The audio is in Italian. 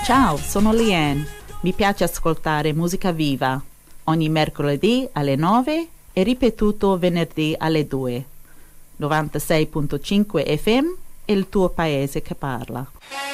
Ciao, sono Leanne. Mi piace ascoltare musica viva. Ogni mercoledì alle 9 e ripetuto venerdì alle 2. 96.5 FM è il tuo paese che parla.